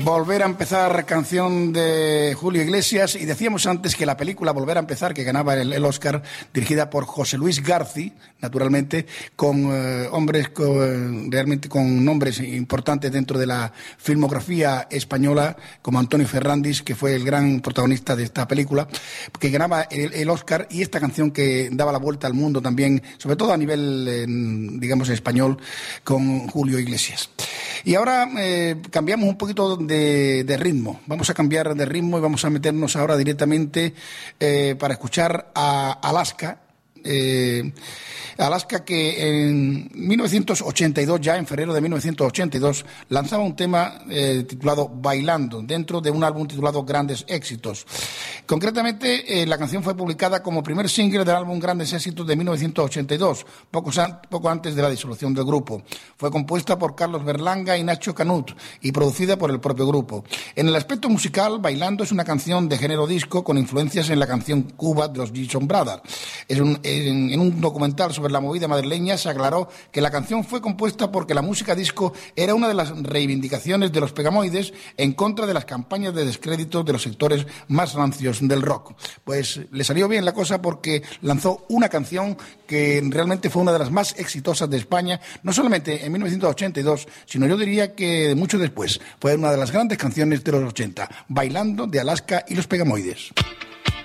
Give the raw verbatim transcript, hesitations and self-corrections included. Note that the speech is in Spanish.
Volver a empezar, canción de Julio Iglesias, y decíamos antes que la película Volver a empezar, que ganaba el, el Oscar, dirigida por José Luis García, naturalmente, con eh, hombres con, realmente con nombres importantes dentro de la filmografía española, como Antonio Fernández, que fue el gran protagonista de esta película, que ganaba el, el Oscar, y esta canción que daba la vuelta al mundo también, sobre todo a nivel, eh, digamos, español, con Julio Iglesias. Y ahora eh, cambiamos un poquito de, de ritmo. Vamos a cambiar de ritmo y vamos a meternos ahora directamente eh, para escuchar a Alaska. Eh, Alaska, que en mil novecientos ochenta y dos, ya en febrero de mil novecientos ochenta y dos, lanzaba un tema eh, titulado Bailando, dentro de un álbum titulado Grandes Éxitos. Concretamente, eh, la canción fue publicada como primer single del álbum Grandes Éxitos de mil novecientos ochenta y dos, poco, poco antes de la disolución del grupo. Fue compuesta por Carlos Berlanga y Nacho Canut y producida por el propio grupo. En el aspecto musical, Bailando es una canción de género disco con influencias en la canción Cuba de los Jason Brothers. Es un, en, en un documental sobre la movida madrileña se aclaró que la canción fue compuesta porque la música disco era una de las reivindicaciones de los Pegamoides en contra de las campañas de descrédito de los sectores más rancios del rock. Pues le salió bien la cosa, porque lanzó una canción que realmente fue una de las más exitosas de España, no solamente en mil novecientos ochenta y dos, sino yo diría que mucho después. Fue una de las grandes canciones de los ochenta, Bailando, de Alaska y los Pegamoides.